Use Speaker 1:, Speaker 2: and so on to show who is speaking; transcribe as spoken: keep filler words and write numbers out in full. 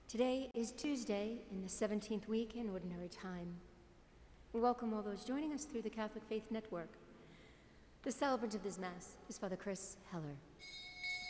Speaker 1: Today is Tuesday in the seventeenth week in Ordinary Time. We welcome all those joining us through the Catholic Faith Network. The celebrant of this Mass is Father Chris Heller.